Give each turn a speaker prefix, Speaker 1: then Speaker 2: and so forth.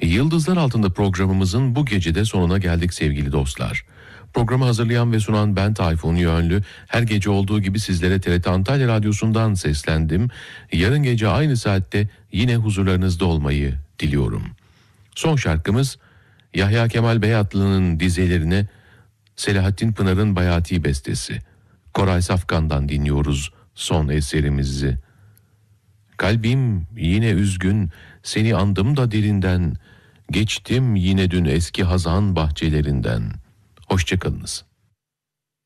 Speaker 1: Yıldızlar Altında programımızın bu gecede sonuna geldik sevgili dostlar. Programı hazırlayan ve sunan ben Tayfun Yönlü. Her gece olduğu gibi sizlere TRT Antalya Radyosu'ndan seslendim. Yarın gece aynı saatte yine huzurlarınızda olmayı diliyorum. Son şarkımız Yahya Kemal Beyatlı'nın dizelerine Selahattin Pınar'ın Bayati bestesi. Koray Safkan'dan dinliyoruz son eserimizi. Kalbim yine üzgün, seni andım da derinden, geçtim yine dün eski hazan bahçelerinden. Hoşça kalınız.